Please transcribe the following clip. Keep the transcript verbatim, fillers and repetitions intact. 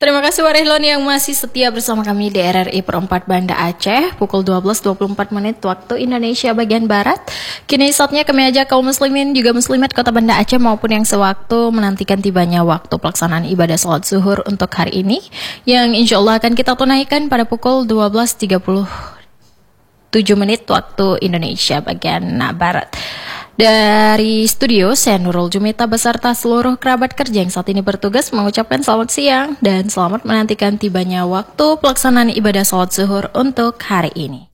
Terima kasih Warehlon yang masih setia bersama kami di R R I Perempat Banda Aceh pukul dua belas dua puluh empat menit waktu Indonesia bagian Barat. Kini saatnya kami ajak kaum muslimin juga muslimat Kota Banda Aceh maupun yang sewaktu menantikan tibanya waktu pelaksanaan ibadah salat zuhur untuk hari ini yang insya Allah akan kita tunaikan pada pukul dua belas tiga puluh tujuh menit waktu Indonesia bagian Barat. Dari studio, saya Nurul Jumita beserta seluruh kerabat kerja yang saat ini bertugas mengucapkan selamat siang dan selamat menantikan tibanya waktu pelaksanaan ibadah salat zuhur untuk hari ini.